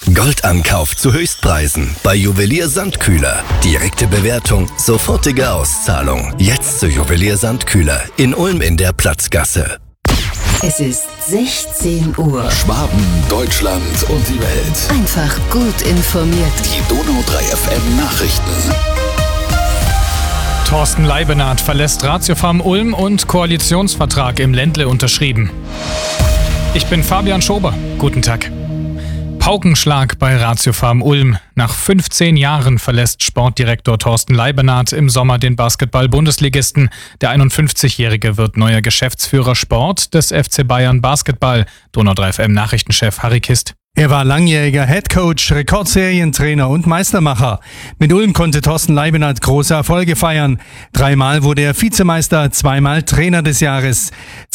Goldankauf zu Höchstpreisen bei Juwelier Sandkühler. Direkte Bewertung, sofortige Auszahlung. Jetzt zu Juwelier Sandkühler in Ulm in der Platzgasse. Es ist 16 Uhr. Schwaben, Deutschland und die Welt. Einfach gut informiert. Die Donau 3 FM Nachrichten. Thorsten Leibenhardt verlässt Ratiofarm Ulm und Koalitionsvertrag im Ländle unterschrieben. Ich bin Fabian Schober. Guten Tag. Paukenschlag bei Ratiofarm Ulm. Nach 15 Jahren verlässt Sportdirektor Thorsten Leibenhardt im Sommer den Basketball-Bundesligisten. Der 51-Jährige wird neuer Geschäftsführer Sport des FC Bayern Basketball. Donau 3 FM Nachrichtenchef Harry Kist. Er war langjähriger Headcoach, Rekordserientrainer und Meistermacher. Mit Ulm konnte Thorsten Leibenhardt große Erfolge feiern. 3-mal wurde er Vizemeister, 2-mal Trainer des Jahres.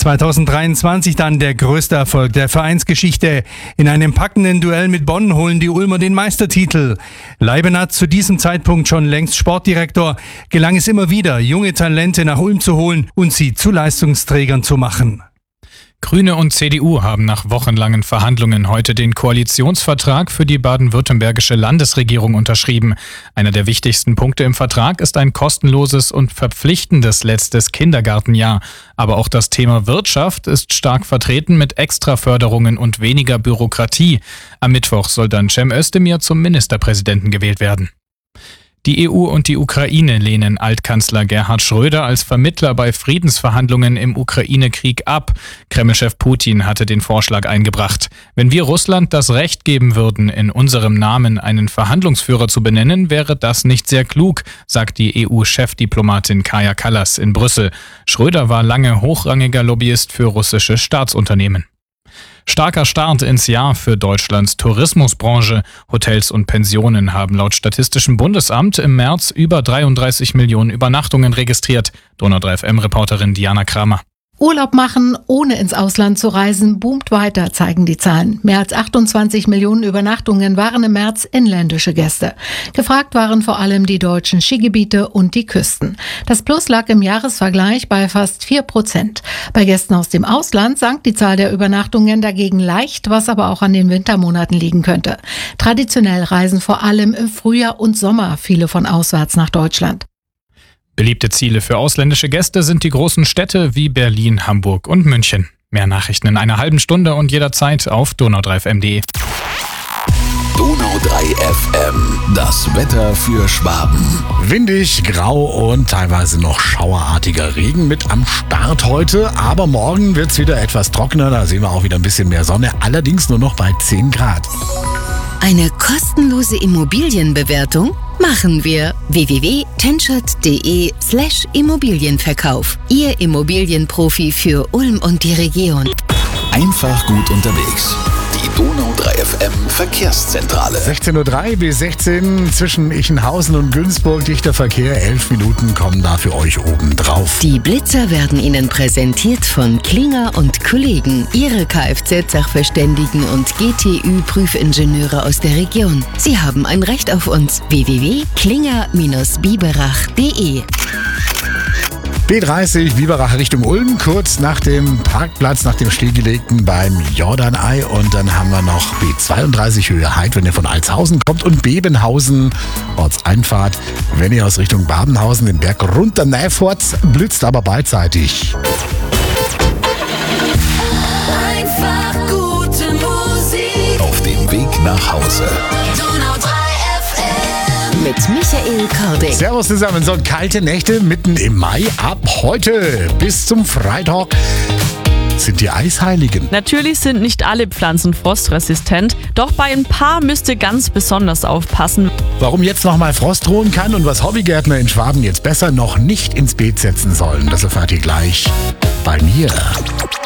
2023 dann der größte Erfolg der Vereinsgeschichte. In einem packenden Duell mit Bonn holen die Ulmer den Meistertitel. Leibenhardt, zu diesem Zeitpunkt schon längst Sportdirektor, gelang es immer wieder, junge Talente nach Ulm zu holen und sie zu Leistungsträgern zu machen. Grüne und CDU haben nach wochenlangen Verhandlungen heute den Koalitionsvertrag für die baden-württembergische Landesregierung unterschrieben. Einer der wichtigsten Punkte im Vertrag ist ein kostenloses und verpflichtendes letztes Kindergartenjahr. Aber auch das Thema Wirtschaft ist stark vertreten mit Extraförderungen und weniger Bürokratie. Am Mittwoch soll dann Cem Özdemir zum Ministerpräsidenten gewählt werden. Die EU und die Ukraine lehnen Altkanzler Gerhard Schröder als Vermittler bei Friedensverhandlungen im Ukraine-Krieg ab. Kremlchef Putin hatte den Vorschlag eingebracht. Wenn wir Russland das Recht geben würden, in unserem Namen einen Verhandlungsführer zu benennen, wäre das nicht sehr klug, sagt die EU-Chefdiplomatin Kaja Kallas in Brüssel. Schröder war lange hochrangiger Lobbyist für russische Staatsunternehmen. Starker Start ins Jahr für Deutschlands Tourismusbranche. Hotels und Pensionen haben laut Statistischem Bundesamt im März über 33 Millionen Übernachtungen registriert. Donau 3 FM-Reporterin Diana Kramer. Urlaub machen, ohne ins Ausland zu reisen, boomt weiter, zeigen die Zahlen. Mehr als 28 Millionen Übernachtungen waren im März inländische Gäste. Gefragt waren vor allem die deutschen Skigebiete und die Küsten. Das Plus lag im Jahresvergleich bei fast 4%. Bei Gästen aus dem Ausland sank die Zahl der Übernachtungen dagegen leicht, was aber auch an den Wintermonaten liegen könnte. Traditionell reisen vor allem im Frühjahr und Sommer viele von auswärts nach Deutschland. Beliebte Ziele für ausländische Gäste sind die großen Städte wie Berlin, Hamburg und München. Mehr Nachrichten in einer halben Stunde und jederzeit auf donau3fm.de. Donau 3 FM, das Wetter für Schwaben. Windig, grau und teilweise noch schauerartiger Regen mit am Start heute. Aber morgen wird es wieder etwas trockener, da sehen wir auch wieder ein bisschen mehr Sonne. Allerdings nur noch bei 10 Grad. Eine kostenlose Immobilienbewertung machen wir. www.tenschert.de/Immobilienverkauf. Ihr Immobilienprofi für Ulm und die Region. Einfach gut unterwegs. Die Donau 3 FM Verkehrszentrale. 16:03 bis 16 zwischen Ichenhausen und Günzburg. Dichter Verkehr, 11 Minuten kommen da für euch oben drauf. Die Blitzer werden Ihnen präsentiert von Klinger und Kollegen. Ihre Kfz-Sachverständigen und GTÜ-Prüfingenieure aus der Region. Sie haben ein Recht auf uns. www.klinger-biberach.de. B30 Biberach Richtung Ulm, kurz nach dem Parkplatz, nach dem Stillgelegten beim Jordanei. Und dann haben wir noch B32 Höhe Heid, wenn ihr von Altshausen kommt, und Bebenhausen Ortseinfahrt, wenn ihr aus Richtung Babenhausen den Berg runter Neiforts, blitzt aber beidseitig. Einfach gute Musik. Auf dem Weg nach Hause. Mit Michael Kording. Servus zusammen, so kalte Nächte mitten im Mai. Ab heute bis zum Freitag sind die Eisheiligen. Natürlich sind nicht alle Pflanzen frostresistent, doch bei ein paar müsst ihr ganz besonders aufpassen. Warum jetzt nochmal Frost drohen kann und was Hobbygärtner in Schwaben jetzt besser noch nicht ins Beet setzen sollen, das erfahrt ihr gleich bei mir.